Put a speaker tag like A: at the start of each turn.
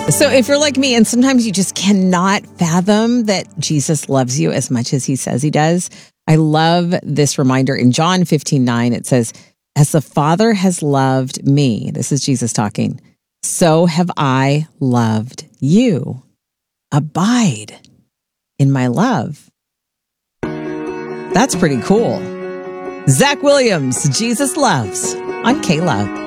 A: So if you're like me and sometimes you just cannot fathom that Jesus loves you as much as he says he does, I love this reminder in John 15:9. It says, as the Father has loved me, this is Jesus talking, so have I loved you. Abide in my love. That's pretty cool. Zach Williams, Jesus Loves on K-Love.